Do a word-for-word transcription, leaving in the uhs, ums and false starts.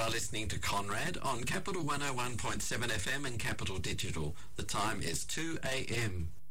are listening to Conrad on Capital one oh one point seven F M and Capital Digital. The time is two a m